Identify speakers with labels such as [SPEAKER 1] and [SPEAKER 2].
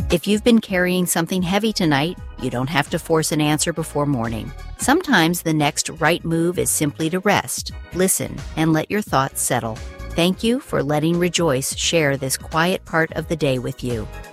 [SPEAKER 1] If you've been carrying something heavy tonight, you don't have to force an answer before morning. Sometimes the next right move is simply to rest, listen, and let your thoughts settle. Thank you for letting Rejoice share this quiet part of the day with you.